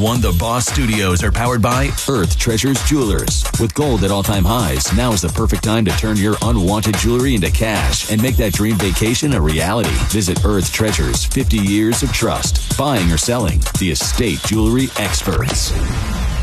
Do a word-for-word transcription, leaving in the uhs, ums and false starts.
one The Boss Studios are powered by Earth Treasures Jewelers. With gold at all-time highs, now is the perfect time to turn your unwanted jewelry into cash and make that dream vacation a reality. Visit Earth Treasures, fifty years of trust. Buying or selling, the estate jewelry experts.